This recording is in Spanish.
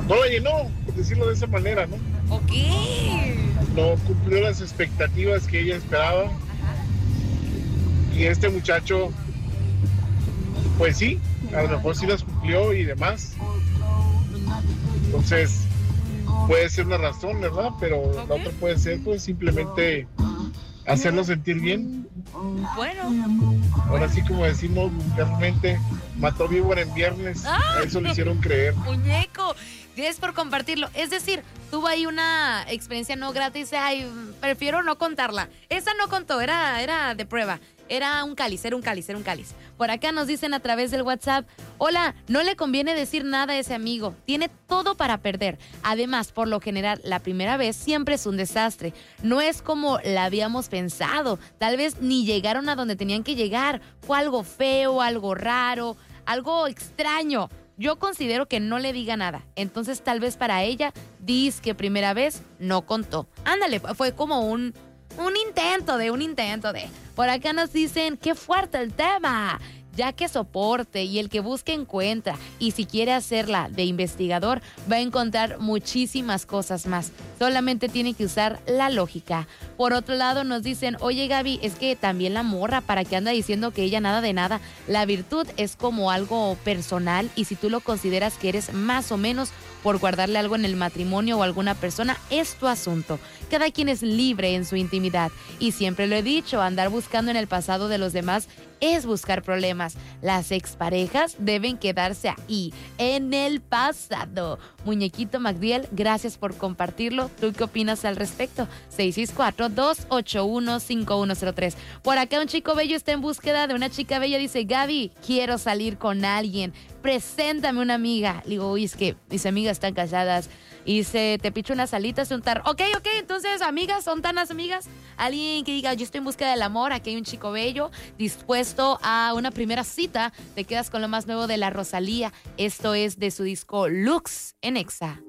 no la llenó, por decirlo de esa manera, ¿no? Ok. No cumplió las expectativas que ella esperaba. Y este muchacho, pues sí, a lo mejor sí las cumplió y demás. Entonces, puede ser una razón, ¿verdad? Pero la Ok. otra puede ser, pues, simplemente hacerlo sentir bien. Bueno. Ahora sí, como decimos vulgarmente, mató víbora en viernes. A ¡Ah! eso le hicieron creer. Muñeco, gracias por compartirlo. Es decir, tuvo ahí una experiencia no grata y dice, ay, prefiero no contarla. Esa no contó, era de prueba. Era un cáliz, era un cáliz, era un cáliz. Por acá nos dicen a través del WhatsApp, hola, no le conviene decir nada a ese amigo. Tiene todo para perder. Además, por lo general, la primera vez siempre es un desastre. No es como la habíamos pensado. Tal vez ni llegaron a donde tenían que llegar. Fue algo feo, algo raro, algo extraño. Yo considero que no le diga nada. Entonces, tal vez para ella, dice que primera vez no contó. Ándale, fue como un intento de. Por acá nos dicen, qué fuerte el tema. Ya que soporte y el que busque encuentra. Y si quiere hacerla de investigador, va a encontrar muchísimas cosas más. Solamente tiene que usar la lógica. Por otro lado nos dicen, oye Gaby, es que también la morra, ¿para qué anda diciendo que ella nada de nada? La virtud es como algo personal y si tú lo consideras que eres más o menos por guardarle algo en el matrimonio o alguna persona, es tu asunto. Cada quien es libre en su intimidad. Y siempre lo he dicho, andar buscando en el pasado de los demás es buscar problemas. Las exparejas deben quedarse ahí, en el pasado. Muñequito MacDiel, gracias por compartirlo. ¿Tú qué opinas al respecto? 664-281-5103. Por acá un chico bello está en búsqueda de una chica bella. Dice, Gaby, quiero salir con alguien. Preséntame una amiga. Le digo, uy, es que mis amigas están casadas. Y dice, te picho unas alitas, un tarro. Ok, entonces, amigas, son tan las amigas. Alguien que diga, yo estoy en búsqueda del amor, aquí hay un chico bello, dispuesto a una primera cita. Te quedas con lo más nuevo de la Rosalía. Esto es de su disco Lux en Exa.